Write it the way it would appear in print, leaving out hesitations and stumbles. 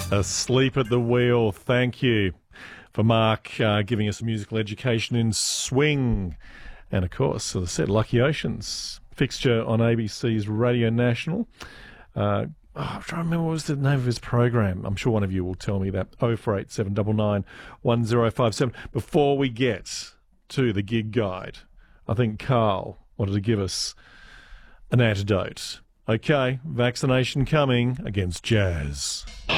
Asleep at the wheel. Thank you for Mark giving us a musical education in swing. And, of course, as I said, Lucky Oceans fixture on ABC's Radio National. I'm trying to remember what was the name of his program. I'm sure one of you will tell me that. 048799 1057. Before we get to the gig guide, I think Carl wanted to give us an antidote. Okay, vaccination coming against jazz.